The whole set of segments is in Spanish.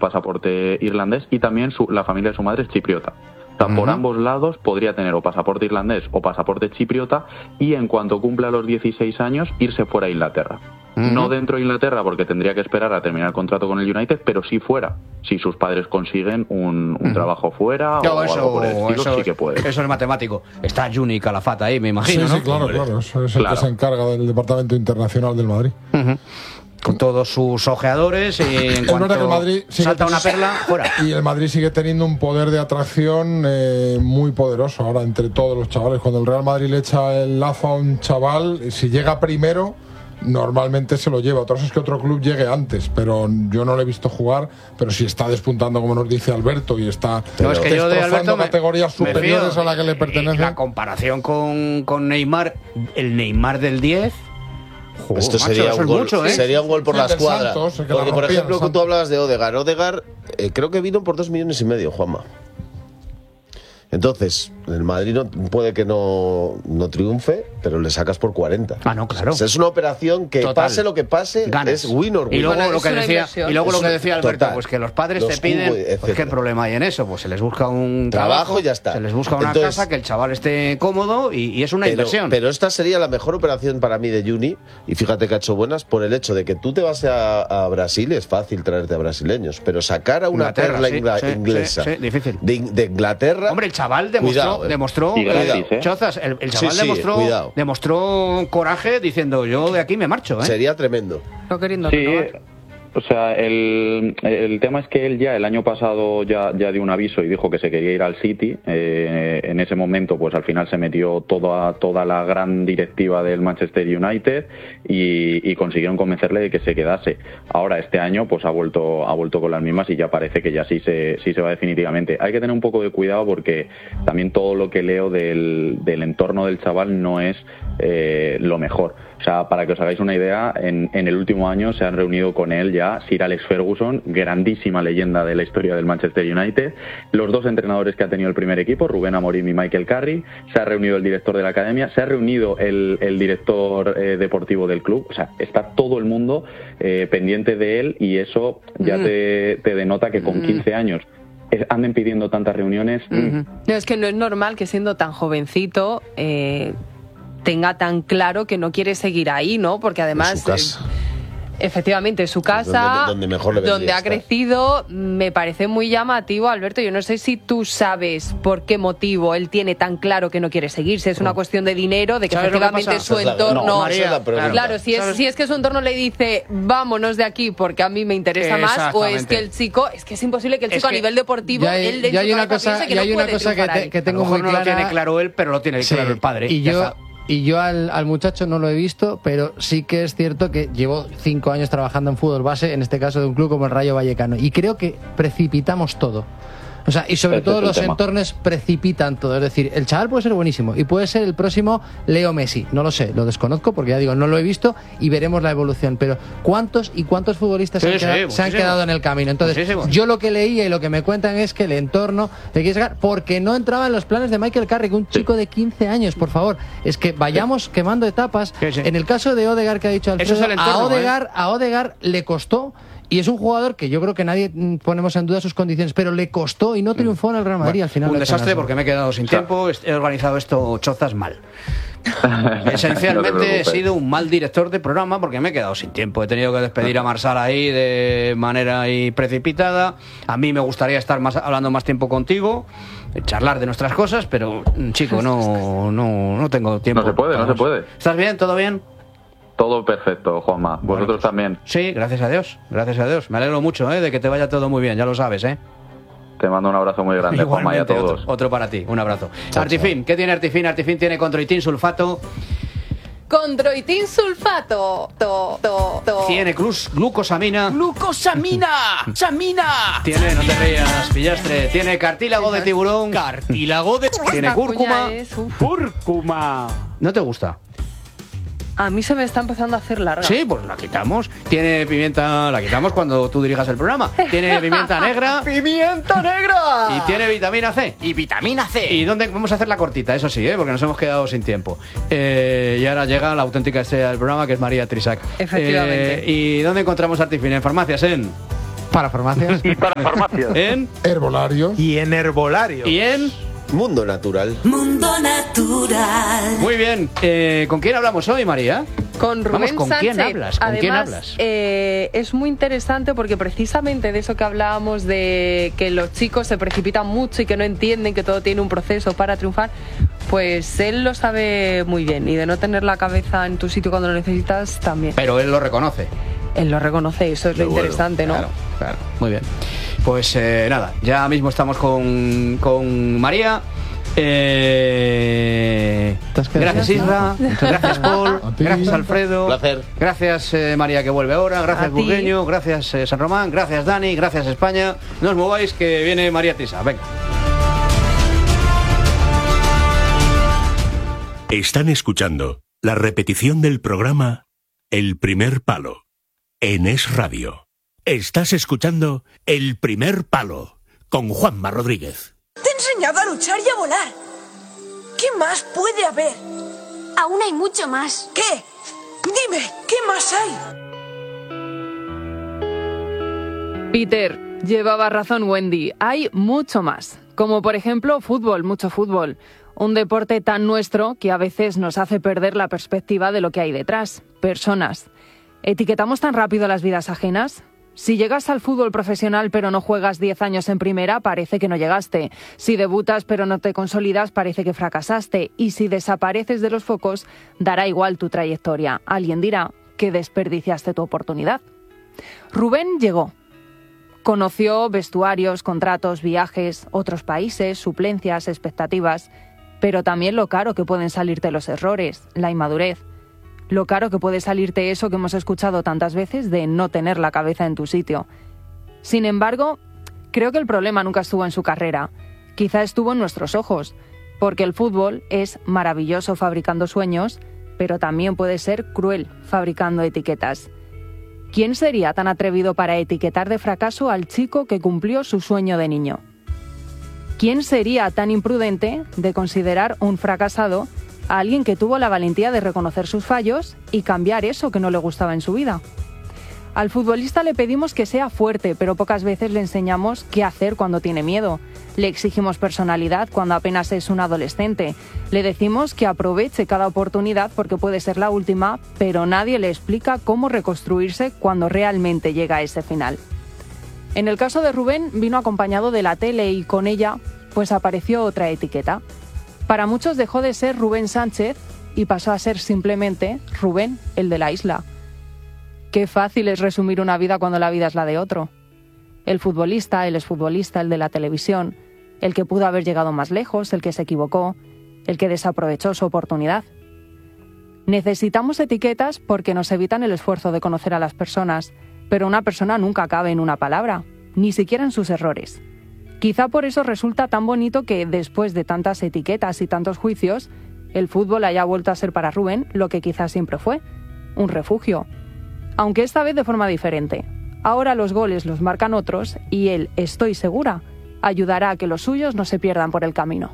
pasaporte irlandés, y también la familia de su madre es chipriota. O sea, por ambos lados podría tener o pasaporte irlandés o pasaporte chipriota, y en cuanto cumpla los 16 años irse fuera a Inglaterra. No dentro de Inglaterra, porque tendría que esperar a terminar el contrato con el United, pero sí fuera. Si sus padres consiguen un trabajo fuera o algo por el estilo, sí que puede. Eso es matemático. Está Juni Calafata ahí, me imagino, sí, ¿no? claro, claro. Eso es el que se encarga del Departamento Internacional del Madrid. Con todos sus ojeadores, y en cuanto que el Madrid salta una perla, fuera. Y el Madrid sigue teniendo un poder de atracción muy poderoso ahora entre todos los chavales. Cuando el Real Madrid le echa el lazo a un chaval, si llega primero, normalmente se lo lleva. Otra cosa es que otro club llegue antes, pero yo no le he visto jugar. Pero si está despuntando, como nos dice Alberto, y está destrozando categorías superiores a la que le pertenece. La comparación con Neymar, el Neymar del 10... Esto sería un gol, sería un gol por la escuadra. Porque, por ejemplo, tú hablabas de Odegaard. Odegaard creo que vino por 2,5 millones, Juanma. Entonces, el Madrid puede que no triunfe, pero le sacas por 40. Ah, no, claro. O sea, es una operación que total. Pase lo que pase, ganes. Es win or win. Y luego lo que decía Alberto, total. Pues que los padres los te piden, pues ¿qué problema hay en eso? Pues se les busca un trabajo y ya está. Se les busca una casa, que el chaval esté cómodo, y es una inversión. Pero esta sería la mejor operación para mí de Juni, y fíjate que ha hecho buenas por el hecho de que tú te vas a Brasil, es fácil traerte a brasileños, pero sacar a una perla inglesa difícil. De Inglaterra... Hombre, el chaval demostró Chozas, el chaval demostró coraje diciendo, yo de aquí me marcho. Sería tremendo. No queriendo O sea, el tema es que él ya el año pasado ya dio un aviso y dijo que se quería ir al City. En ese momento, pues al final se metió toda la gran directiva del Manchester United y consiguieron convencerle de que se quedase. Ahora, este año, pues ha vuelto con las mismas, y ya parece que ya sí se va definitivamente. Hay que tener un poco de cuidado, porque también todo lo que leo del entorno del chaval no es lo mejor. O sea, para que os hagáis una idea, en el último año se han reunido con él ya Sir Alex Ferguson, grandísima leyenda de la historia del Manchester United, los dos entrenadores que ha tenido el primer equipo, Rubén Amorim y Michael Carrick, se ha reunido el director de la academia, se ha reunido el director deportivo del club. O sea, está todo el mundo pendiente de él, y eso ya te denota que con 15 años anden pidiendo tantas reuniones. No, es que no es normal que siendo tan jovencito tenga tan claro que no quiere seguir ahí, ¿no? Porque además, efectivamente, su casa, donde ha crecido, me parece muy llamativo, Alberto. Yo no sé si tú sabes por qué motivo él tiene tan claro que no quiere seguir. Si es una cuestión de dinero, de que efectivamente su entorno... Claro, si es que su entorno le dice, vámonos de aquí porque a mí me interesa más, o es que el chico... Es que es imposible que el chico a nivel deportivo... Y hay una cosa que tengo muy clara... No lo tiene claro él, pero lo tiene claro el padre. Y yo al muchacho no lo he visto, pero sí que es cierto que llevo 5 años trabajando en fútbol base, en este caso de un club como el Rayo Vallecano, y creo que precipitamos todo. O sea, y sobre todo los entornos precipitan todo. Es decir, el chaval puede ser buenísimo y puede ser el próximo Leo Messi. No lo sé, lo desconozco porque ya digo, no lo he visto, y veremos la evolución. Pero ¿cuántos futbolistas se han quedado en el camino? Entonces, yo lo que leía y lo que me cuentan es que el entorno le quiere sacar porque no entraba en los planes de Michael Carrick, un chico de 15 años, por favor. Es que vayamos quemando etapas. En el caso de Odegaard, que ha dicho Alfredo, a Odegaard le costó. Y es un jugador que yo creo que nadie ponemos en duda sus condiciones, pero le costó y no triunfó en el Real Madrid. Al final un desastre, porque me he quedado sin tiempo, he organizado esto, Chozas, mal. Esencialmente he sido un mal director de programa porque me he quedado sin tiempo. He tenido que despedir a Marsal ahí de manera precipitada. A mí me gustaría estar hablando más tiempo contigo, charlar de nuestras cosas, pero chico, no tengo tiempo. No se puede. ¿Estás bien? ¿Todo bien? Todo perfecto, Juanma. Vosotros también. Sí, gracias a Dios. Me alegro mucho de que te vaya todo muy bien, ya lo sabes, Te mando un abrazo muy grande, Juanma, y a todos. Otro para ti, un abrazo. Artifin, ¿qué tiene Artifin? Artifin tiene Condroitin sulfato. Condroitin sulfato. Tiene glucosamina. ¡Glucosamina! ¡Samina! Tiene, no te rías, pillastre. Tiene cartílago de tiburón. Cartílago de... Tiene cúrcuma. Cúrcuma. ¿No te gusta? A mí se me está empezando a hacer larga. Sí, pues la quitamos. Tiene pimienta, la quitamos cuando tú dirijas el programa. Tiene pimienta negra. ¡Pimienta negra! Y tiene vitamina C. Y vitamina C. ¿Y dónde vamos a hacer la cortita? Eso sí, porque nos hemos quedado sin tiempo. Y ahora llega la auténtica estrella del programa, que es María Trisac. Efectivamente. ¿Y dónde encontramos Artifin? En farmacias, Para farmacias. Y para farmacias. En Herbolarios. Y en herbolario. y en Mundo natural. Mundo natural. Muy bien. ¿Con quién hablamos hoy, María? Con Rubén Vamos, ¿con Sánchez. quién hablas? ¿Con Además, quién hablas? Es muy interesante porque precisamente de eso que hablábamos, de que los chicos se precipitan mucho y que no entienden que todo tiene un proceso para triunfar, pues él lo sabe muy bien, y de no tener la cabeza en tu sitio cuando lo necesitas también. Pero él lo reconoce. Él lo reconoce, eso es lo interesante, ¿no? Claro, claro. Muy bien. Pues nada, ya mismo estamos con María. Gracias, Isra. Gracias, Paul. Gracias, Alfredo. Placer. Gracias, María, que vuelve ahora. Gracias, Burgueño. Gracias, San Román. Gracias, Dani. Gracias, España. No os mováis, que viene María Tisa. Venga. Están escuchando la repetición del programa El Primer Palo en Es Radio. Estás escuchando El Primer Palo con Juanma Rodríguez. Te he enseñado a luchar y a volar. ¿Qué más puede haber? Aún hay mucho más. ¿Qué? Dime, ¿qué más hay? Peter, llevaba razón Wendy. Hay mucho más. Como por ejemplo fútbol, mucho fútbol. Un deporte tan nuestro que a veces nos hace perder la perspectiva de lo que hay detrás. Personas. ¿Etiquetamos tan rápido las vidas ajenas? Si llegas al fútbol profesional pero no juegas 10 años en primera, parece que no llegaste. Si debutas pero no te consolidas, parece que fracasaste. Y si desapareces de los focos, dará igual tu trayectoria. Alguien dirá que desperdiciaste tu oportunidad. Rubén llegó. Conoció vestuarios, contratos, viajes, otros países, suplencias, expectativas, pero también lo caro que pueden salirte los errores, la inmadurez. Lo caro que puede salirte eso que hemos escuchado tantas veces de no tener la cabeza en tu sitio. Sin embargo, creo que el problema nunca estuvo en su carrera. Quizá estuvo en nuestros ojos, porque el fútbol es maravilloso fabricando sueños, pero también puede ser cruel fabricando etiquetas. ¿Quién sería tan atrevido para etiquetar de fracaso al chico que cumplió su sueño de niño? ¿Quién sería tan imprudente de considerar un fracasado a alguien que tuvo la valentía de reconocer sus fallos y cambiar eso que no le gustaba en su vida? Al futbolista le pedimos que sea fuerte, pero pocas veces le enseñamos qué hacer cuando tiene miedo. Le exigimos personalidad cuando apenas es un adolescente. Le decimos que aproveche cada oportunidad porque puede ser la última, pero nadie le explica cómo reconstruirse cuando realmente llega a ese final. En el caso de Rubén, vino acompañado de la tele y con ella, pues apareció otra etiqueta. Para muchos dejó de ser Rubén Sánchez y pasó a ser simplemente Rubén, el de la isla. Qué fácil es resumir una vida cuando la vida es la de otro. El futbolista, el exfutbolista, el de la televisión, el que pudo haber llegado más lejos, el que se equivocó, el que desaprovechó su oportunidad. Necesitamos etiquetas porque nos evitan el esfuerzo de conocer a las personas, pero una persona nunca cabe en una palabra, ni siquiera en sus errores. Quizá por eso resulta tan bonito que, después de tantas etiquetas y tantos juicios, el fútbol haya vuelto a ser para Rubén lo que quizás siempre fue, un refugio. Aunque esta vez de forma diferente. Ahora los goles los marcan otros y él, estoy segura, ayudará a que los suyos no se pierdan por el camino.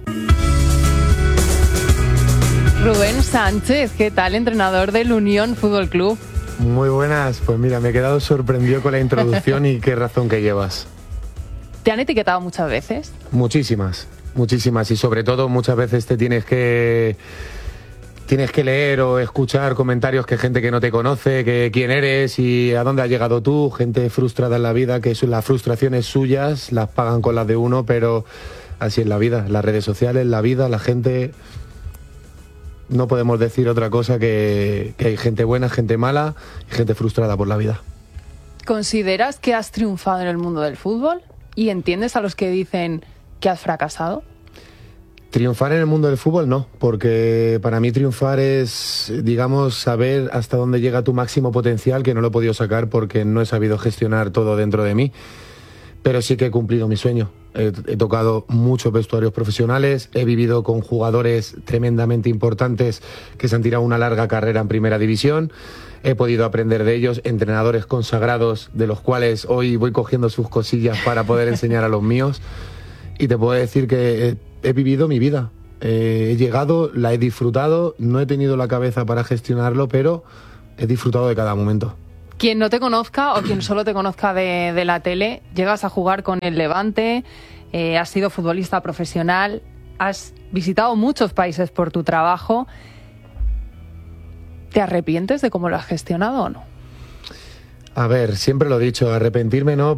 Rubén Sánchez, ¿qué tal? Entrenador del Unión Fútbol Club. Muy buenas, pues mira, me he quedado sorprendido con la introducción y qué razón que llevas. ¿Te han etiquetado muchas veces? Muchísimas, muchísimas, y sobre todo muchas veces te tienes que leer o escuchar comentarios que gente que no te conoce, que quién eres y a dónde has llegado tú, gente frustrada en la vida, que las frustraciones suyas las pagan con las de uno, pero así es la vida, las redes sociales, la vida, la gente. No podemos decir otra cosa que hay gente buena, gente mala y gente frustrada por la vida. ¿Consideras que has triunfado en el mundo del fútbol? ¿Y entiendes a los que dicen que has fracasado? Triunfar en el mundo del fútbol no, porque para mí triunfar es, digamos, saber hasta dónde llega tu máximo potencial, que no lo he podido sacar porque no he sabido gestionar todo dentro de mí, pero sí que he cumplido mi sueño. He tocado muchos vestuarios profesionales, he vivido con jugadores tremendamente importantes que se han tirado una larga carrera en primera división, he podido aprender de ellos, entrenadores consagrados de los cuales hoy voy cogiendo sus cosillas para poder enseñar a los míos, y te puedo decir que he vivido mi vida, he llegado, la he disfrutado, no he tenido la cabeza para gestionarlo, pero he disfrutado de cada momento. Quien no te conozca o quien solo te conozca de la tele, llegas a jugar con el Levante, has sido futbolista profesional, has visitado muchos países por tu trabajo. ¿Te arrepientes de cómo lo has gestionado o no? A ver, siempre lo he dicho, arrepentirme no,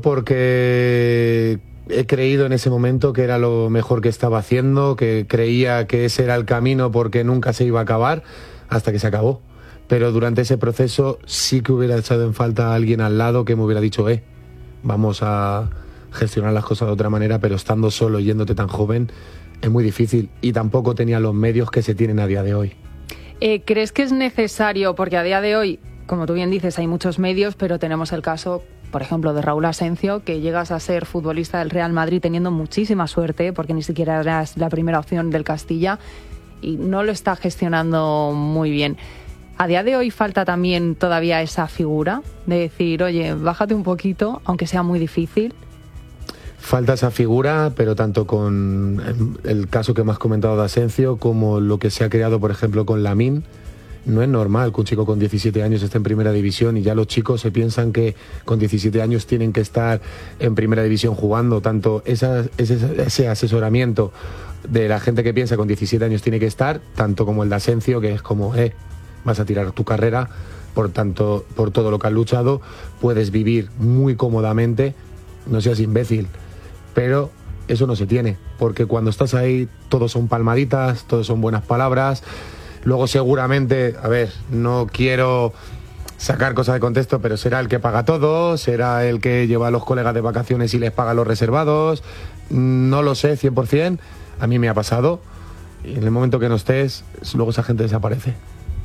porque he creído en ese momento que era lo mejor que estaba haciendo, que creía que ese era el camino porque nunca se iba a acabar, hasta que se acabó. Pero durante ese proceso sí que hubiera echado en falta a alguien al lado que me hubiera dicho, vamos a gestionar las cosas de otra manera, pero estando solo, yéndote tan joven, es muy difícil. Y tampoco tenía los medios que se tienen a día de hoy. ¿Crees que es necesario? Porque a día de hoy, como tú bien dices, hay muchos medios, pero tenemos el caso, por ejemplo, de Raúl Asencio, que llegas a ser futbolista del Real Madrid teniendo muchísima suerte, porque ni siquiera eras la primera opción del Castilla, y no lo está gestionando muy bien. A día de hoy falta también todavía esa figura de decir, oye, bájate un poquito, aunque sea muy difícil. Falta esa figura, pero tanto con el caso que me has comentado de Asencio como lo que se ha creado, por ejemplo, con Lamine. No es normal que un chico con 17 años esté en primera división y ya los chicos se piensan que con 17 años tienen que estar en primera división jugando. Tanto ese asesoramiento de la gente que piensa que con 17 años tiene que estar, tanto como el de Asencio, que es como, vas a tirar tu carrera, por tanto, por todo lo que has luchado, puedes vivir muy cómodamente, no seas imbécil. Pero eso no se tiene, porque cuando estás ahí todos son palmaditas, todos son buenas palabras. Luego seguramente, a ver, no quiero sacar cosas de contexto, pero será el que paga todo, será el que lleva a los colegas de vacaciones y les paga los reservados. No lo sé 100%, a mí me ha pasado. Y en el momento que no estés, luego esa gente desaparece.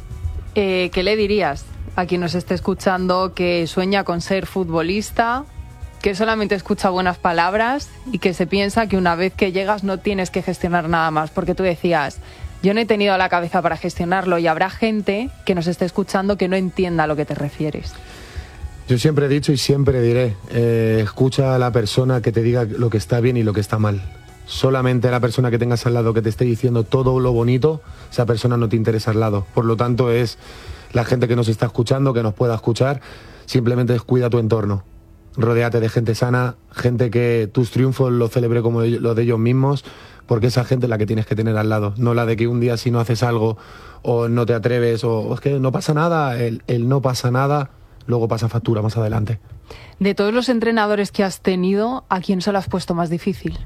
¿Qué le dirías a quien nos esté escuchando que sueña con ser futbolista, que solamente escucha buenas palabras y que se piensa que una vez que llegas no tienes que gestionar nada más? Porque tú decías, yo no he tenido la cabeza para gestionarlo, y habrá gente que nos esté escuchando que no entienda a lo que te refieres. Yo siempre he dicho y siempre diré, escucha a la persona que te diga lo que está bien y lo que está mal. Solamente la persona que tengas al lado que te esté diciendo todo lo bonito, esa persona no te interesa al lado. Por lo tanto, es la gente que nos está escuchando, que nos pueda escuchar, simplemente descuida tu entorno. Rodéate de gente sana, gente que tus triunfos los celebre como los de ellos mismos, porque esa gente es la que tienes que tener al lado, no la de que un día si no haces algo o no te atreves o es que no pasa nada, el no pasa nada, luego pasa factura más adelante. De todos los entrenadores que has tenido, ¿a quién se lo has puesto más difícil?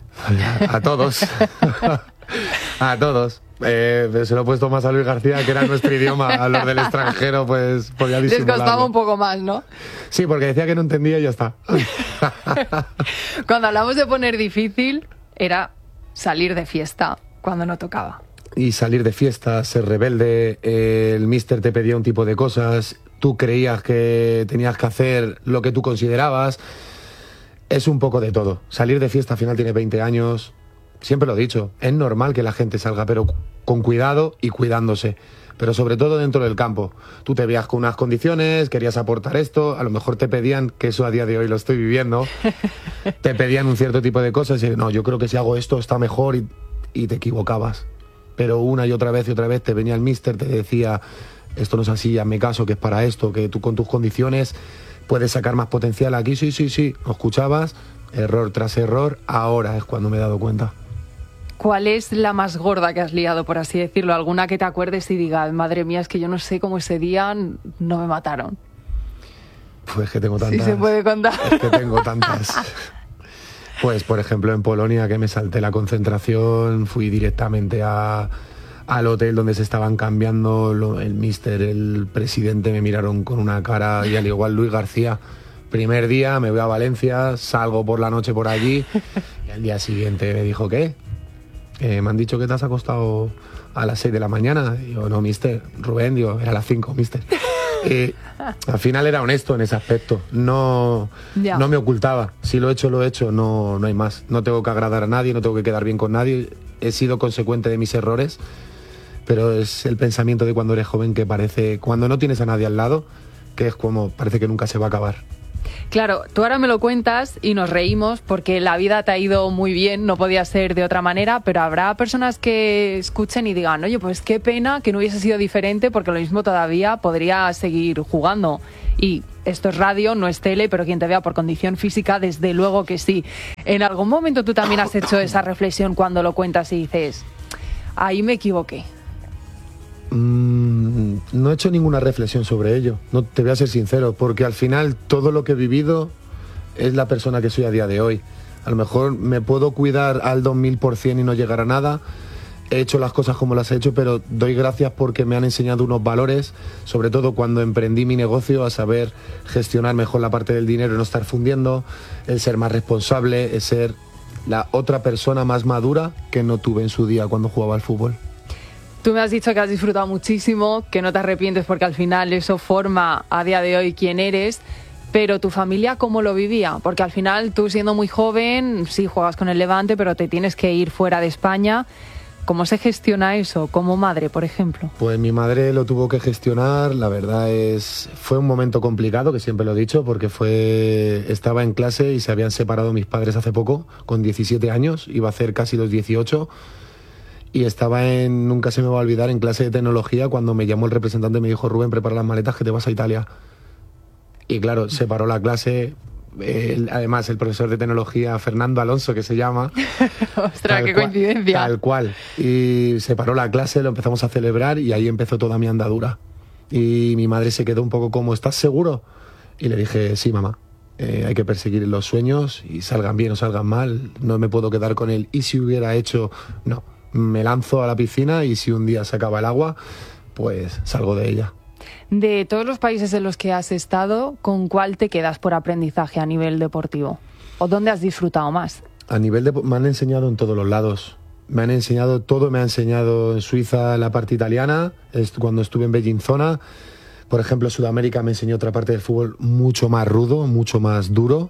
A todos. A todos. Se lo he puesto más a Luis García, que era nuestro idioma. A los del extranjero, pues podía disimularlo. Les costaba un poco más, ¿no? Sí, porque decía que no entendía y ya está. Cuando hablamos de poner difícil, era salir de fiesta cuando no tocaba. Y salir de fiesta, ser rebelde, el míster te pedía un tipo de cosas, tú creías que tenías que hacer lo que tú considerabas. Es un poco de todo. Salir de fiesta, al final tienes 20 años, siempre lo he dicho, es normal que la gente salga, pero con cuidado y cuidándose. Pero sobre todo dentro del campo. Tú te veías con unas condiciones, querías aportar esto, a lo mejor te pedían, que eso a día de hoy lo estoy viviendo, te pedían un cierto tipo de cosas y no, yo creo que si hago esto está mejor y te equivocabas. Pero una y otra vez te venía el míster, te decía, esto no es así, hazme caso, que es para esto, que tú con tus condiciones puedes sacar más potencial aquí, sí, lo escuchabas, error tras error, ahora es cuando me he dado cuenta. ¿Cuál es la más gorda que has liado, por así decirlo? ¿Alguna que te acuerdes y digas, madre mía, es que yo no sé cómo ese día no me mataron? Pues que tengo tantas. Sí se puede contar. Es que tengo tantas. Pues, por ejemplo, en Polonia, que me salté la concentración, fui directamente al hotel donde se estaban cambiando, el míster, el presidente me miraron con una cara, y al igual Luis García. Primer día me voy a Valencia, salgo por la noche por allí y al día siguiente me dijo, ¿qué? Me han dicho que te has acostado a las 6 de la mañana. Y yo, no, míster, Rubén, digo, era a las 5, míster. Al final era honesto en ese aspecto, no me ocultaba. Si lo he hecho, no hay más. No tengo que agradar a nadie, no tengo que quedar bien con nadie. He sido consecuente de mis errores, pero es el pensamiento de cuando eres joven que parece, cuando no tienes a nadie al lado, que es como, parece que nunca se va a acabar. Claro, tú ahora me lo cuentas y nos reímos porque la vida te ha ido muy bien, no podía ser de otra manera, pero habrá personas que escuchen y digan, oye, pues qué pena que no hubiese sido diferente porque lo mismo todavía podría seguir jugando. Y esto es radio, no es tele, pero quien te vea por condición física, desde luego que sí. ¿En algún momento tú también has hecho esa reflexión cuando lo cuentas y dices, ahí me equivoqué? No he hecho ninguna reflexión sobre ello, no te voy a ser sincero, porque al final todo lo que he vivido es la persona que soy a día de hoy. A lo mejor me puedo cuidar al 2000% y no llegar a nada. He hecho las cosas como las he hecho, pero doy gracias porque me han enseñado unos valores, sobre todo cuando emprendí mi negocio, a saber gestionar mejor la parte del dinero y no estar fundiendo, el ser más responsable, el ser la otra persona más madura que no tuve en su día cuando jugaba al fútbol. Tú me has dicho que has disfrutado muchísimo, que no te arrepientes porque al final eso forma a día de hoy quién eres, pero tu familia, ¿cómo lo vivía? Porque al final tú siendo muy joven, sí juegas con el Levante, pero te tienes que ir fuera de España. ¿Cómo se gestiona eso como madre, por ejemplo? Pues mi madre lo tuvo que gestionar, la verdad fue un momento complicado, que siempre lo he dicho, porque estaba en clase y se habían separado mis padres hace poco, con 17 años, iba a hacer casi los 18, y estaba nunca se me va a olvidar, en clase de tecnología, cuando me llamó el representante y me dijo, Rubén, prepara las maletas que te vas a Italia. Y claro, se paró la clase. Además, el profesor de tecnología, Fernando Alonso, que se llama. ¡Ostras, qué coincidencia! Tal cual. Y se paró la clase, lo empezamos a celebrar y ahí empezó toda mi andadura. Y mi madre se quedó un poco como, ¿estás seguro? Y le dije, sí, mamá. Hay que perseguir los sueños y salgan bien o salgan mal. No me puedo quedar con él. Y si hubiera hecho... No. Me lanzo a la piscina y si un día se acaba el agua, pues salgo de ella. De todos los países en los que has estado, ¿con cuál te quedas por aprendizaje a nivel deportivo? ¿O dónde has disfrutado más? A nivel me han enseñado en todos los lados. Me han enseñado todo, me ha enseñado en Suiza la parte italiana, cuando estuve en Bellinzona. Por ejemplo, Sudamérica me enseñó otra parte del fútbol mucho más rudo, mucho más duro.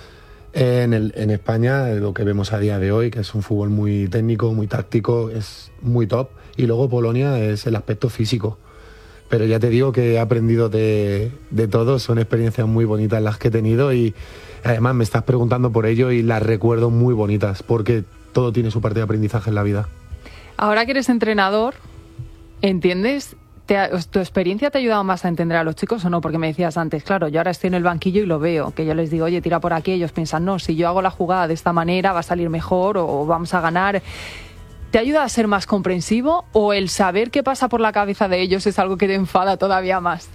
En España, lo que vemos a día de hoy, que es un fútbol muy técnico, muy táctico, es muy top. Y luego Polonia es el aspecto físico. Pero ya te digo que he aprendido de todo, son experiencias muy bonitas las que he tenido y además me estás preguntando por ello y las recuerdo muy bonitas, porque todo tiene su parte de aprendizaje en la vida. Ahora que eres entrenador, ¿entiendes? ¿Tu experiencia te ha ayudado más a entender a los chicos o no? Porque me decías antes, claro, yo ahora estoy en el banquillo y lo veo, que yo les digo, oye, tira por aquí, ellos piensan, no, si yo hago la jugada de esta manera va a salir mejor o vamos a ganar. ¿Te ayuda a ser más comprensivo o el saber qué pasa por la cabeza de ellos es algo que te enfada todavía más?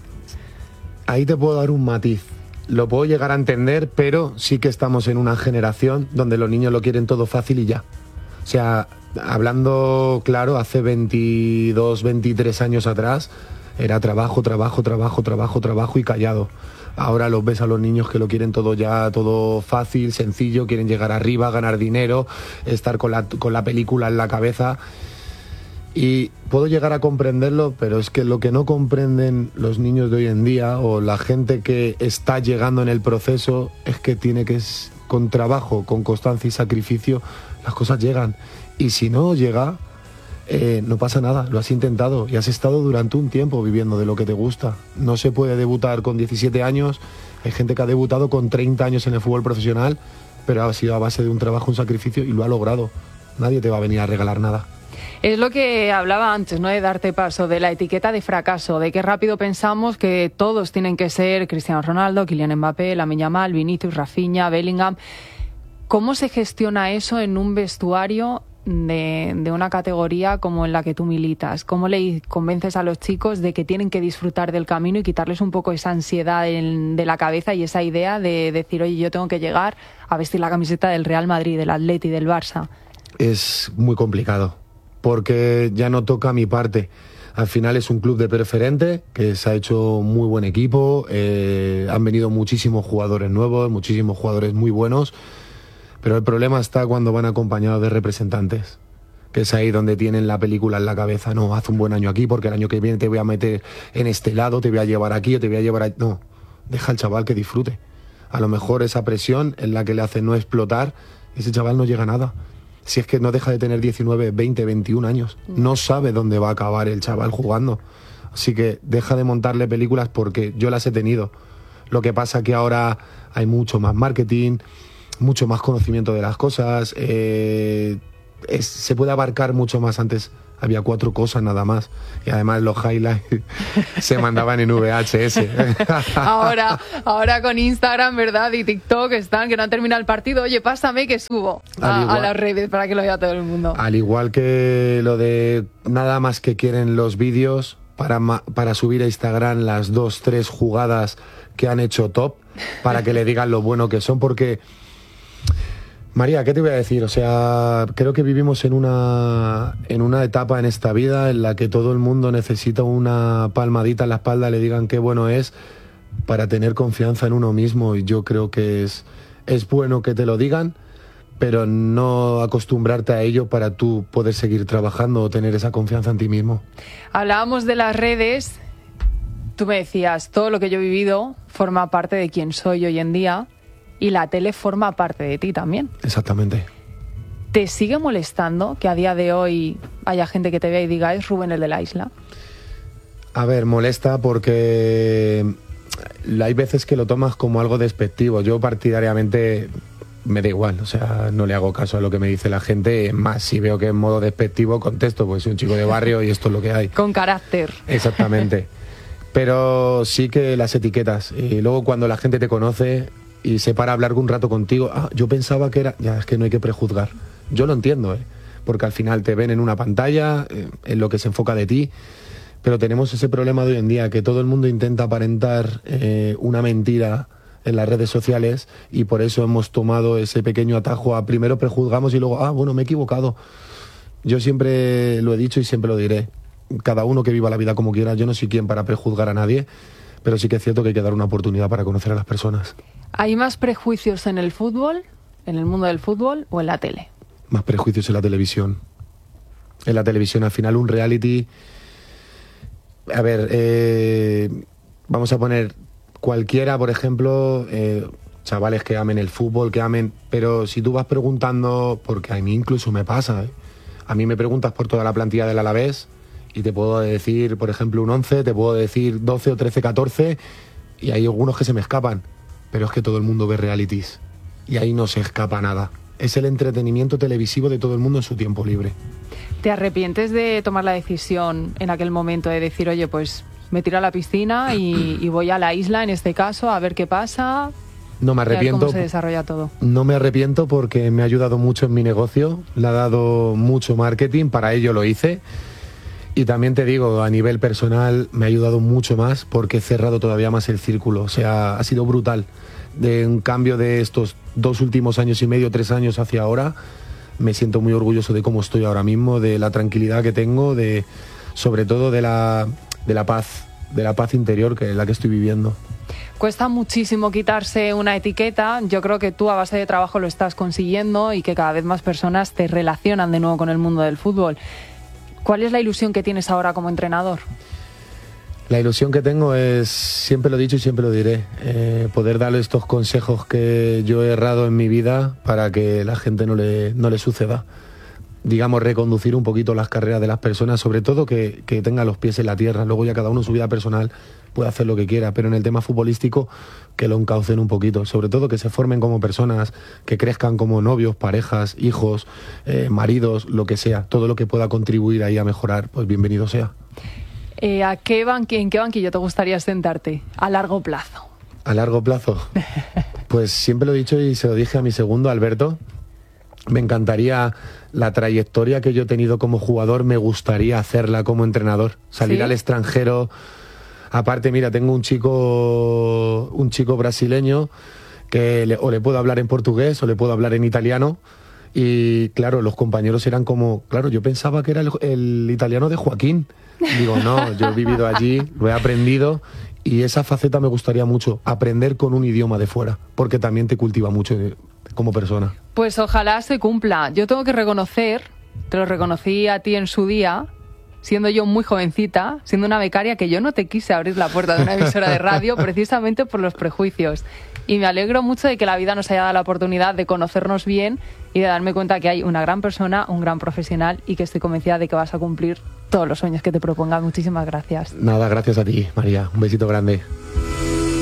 Ahí te puedo dar un matiz. Lo puedo llegar a entender, pero sí que estamos en una generación donde los niños lo quieren todo fácil y ya. O sea, hablando claro, hace 22, 23 años atrás era trabajo, trabajo, trabajo, trabajo, trabajo y callado. Ahora los ves a los niños que lo quieren todo ya, todo fácil, sencillo, quieren llegar arriba, ganar dinero, estar con la película en la cabeza. Y puedo llegar a comprenderlo, pero es que lo que no comprenden los niños de hoy en día o la gente que está llegando en el proceso es que tiene que, con trabajo, con constancia y sacrificio, las cosas llegan. Y si no llega, no pasa nada, lo has intentado y has estado durante un tiempo viviendo de lo que te gusta. No se puede debutar con 17 años, hay gente que ha debutado con 30 años en el fútbol profesional, pero ha sido a base de un trabajo, un sacrificio y lo ha logrado. Nadie te va a venir a regalar nada. Es lo que hablaba antes, ¿no? De darte paso, de la etiqueta de fracaso, de que rápido pensamos que todos tienen que ser Cristiano Ronaldo, Kylian Mbappé, Lamine Yamal, Vinicius, Rafinha, Bellingham. ¿Cómo se gestiona eso en un vestuario de una categoría como en la que tú militas? ¿Cómo le convences a los chicos de que tienen que disfrutar del camino y quitarles un poco esa ansiedad de la cabeza y esa idea de decir, oye, yo tengo que llegar a vestir la camiseta del Real Madrid, del Atleti, del Barça? Es muy complicado, porque ya no toca mi parte. Al final es un club de preferente, que se ha hecho muy buen equipo, han venido muchísimos jugadores nuevos, muchísimos jugadores muy buenos, pero el problema está cuando van acompañados de representantes, que es ahí donde tienen la película en la cabeza. No, haz un buen año aquí porque el año que viene te voy a meter en este lado, te voy a llevar aquí o te voy a llevar ahí. No, deja al chaval que disfrute. A lo mejor esa presión en la que le hace no explotar, ese chaval no llega a nada. Si es que no deja de tener 19, 20, 21 años, no sabe dónde va a acabar el chaval jugando. Así que deja de montarle películas porque yo las he tenido. Lo que pasa que ahora hay mucho más marketing, mucho más conocimiento de las cosas, se puede abarcar mucho más. Antes había 4 cosas nada más, y además los highlights se mandaban en VHS. ahora con Instagram, ¿verdad? Y TikTok están, que no han terminado el partido. Oye, pásame que subo a las redes para que lo vea todo el mundo. Al igual que lo de nada más que quieren los vídeos para subir a Instagram las 2-3 jugadas que han hecho top, para que le digan lo bueno que son, porque... María, ¿qué te voy a decir? O sea, creo que vivimos en una etapa en esta vida en la que todo el mundo necesita una palmadita en la espalda, le digan qué bueno es, para tener confianza en uno mismo. Y yo creo que es bueno que te lo digan, pero no acostumbrarte a ello para tú poder seguir trabajando o tener esa confianza en ti mismo. Hablábamos de las redes. Tú me decías, todo lo que yo he vivido forma parte de quién soy hoy en día. Y la tele forma parte de ti también. Exactamente. ¿Te sigue molestando que a día de hoy haya gente que te vea y diga, es Rubén el de la isla? A ver, molesta porque hay veces que lo tomas como algo despectivo. Yo partidariamente me da igual, o sea, no le hago caso a lo que me dice la gente. Más, si veo que en modo despectivo contesto, pues soy un chico de barrio y esto es lo que hay. Con carácter. Exactamente. Pero sí que las etiquetas. Y luego cuando la gente te conoce... y se para a hablar un rato contigo, yo pensaba que era... Ya, es que no hay que prejuzgar. Yo lo entiendo, porque al final te ven en una pantalla, en lo que se enfoca de ti, pero tenemos ese problema de hoy en día, que todo el mundo intenta aparentar una mentira en las redes sociales, y por eso hemos tomado ese pequeño atajo a primero prejuzgamos y luego, bueno, me he equivocado. Yo siempre lo he dicho y siempre lo diré. Cada uno que viva la vida como quiera, yo no soy quien para prejuzgar a nadie, pero sí que es cierto que hay que dar una oportunidad para conocer a las personas. ¿Hay más prejuicios en el fútbol, en el mundo del fútbol, o en la tele? Más prejuicios en la televisión. En la televisión, al final, un reality... A ver, vamos a poner cualquiera, por ejemplo, chavales que amen el fútbol, que amen... Pero si tú vas preguntando, porque a mí incluso me pasa, a mí me preguntas por toda la plantilla del Alavés y te puedo decir, por ejemplo, un 11, te puedo decir 12 o 13, 14, y hay algunos que se me escapan. Pero es que todo el mundo ve realities y ahí no se escapa nada. Es el entretenimiento televisivo de todo el mundo en su tiempo libre. ¿Te arrepientes de tomar la decisión en aquel momento de decir, oye, pues me tiro a la piscina y voy a la isla, en este caso, a ver qué pasa? No me arrepiento. ¿Cómo se desarrolla todo? No me arrepiento porque me ha ayudado mucho en mi negocio, le ha dado mucho marketing, para ello lo hice. Y también te digo, a nivel personal me ha ayudado mucho más porque he cerrado todavía más el círculo. O sea, ha sido brutal. De un cambio de estos 2 últimos años y medio, 3 años hacia ahora, me siento muy orgulloso de cómo estoy ahora mismo, de la tranquilidad que tengo, sobre todo de la paz interior que es la que estoy viviendo. Cuesta muchísimo quitarse una etiqueta. Yo creo que tú a base de trabajo lo estás consiguiendo y que cada vez más personas te relacionan de nuevo con el mundo del fútbol. ¿Cuál es la ilusión que tienes ahora como entrenador? La ilusión que tengo es, siempre lo he dicho y siempre lo diré, poder darle estos consejos que yo he errado en mi vida para que la gente no le suceda. Digamos, reconducir un poquito las carreras de las personas, sobre todo que tenga los pies en la tierra. Luego ya cada uno en su vida personal puede hacer lo que quiera, pero en el tema futbolístico que lo encaucen un poquito, sobre todo que se formen como personas, que crezcan como novios, parejas, hijos, maridos, lo que sea, todo lo que pueda contribuir ahí a mejorar, pues bienvenido sea. ¿En qué banquillo te gustaría sentarte a largo plazo? ¿A largo plazo? Pues siempre lo he dicho y se lo dije a mi segundo, Alberto. Me encantaría la trayectoria que yo he tenido como jugador, me gustaría hacerla como entrenador, salir al extranjero. Aparte, mira, tengo un chico brasileño que o le puedo hablar en portugués o le puedo hablar en italiano. Y claro, los compañeros eran como, claro, yo pensaba que era el italiano de Joaquín. Digo, no, yo he vivido allí, lo he aprendido y esa faceta me gustaría mucho, aprender con un idioma de fuera, porque también te cultiva mucho como persona. Pues ojalá se cumpla. Yo tengo que reconocer, te lo reconocí a ti en su día, siendo yo muy jovencita, siendo una becaria, que yo no te quise abrir la puerta de una emisora de radio precisamente por los prejuicios. Y me alegro mucho de que la vida nos haya dado la oportunidad de conocernos bien y de darme cuenta que hay una gran persona, un gran profesional y que estoy convencida de que vas a cumplir todos los sueños que te proponga. Muchísimas gracias. Nada, gracias a ti, María. Un besito grande.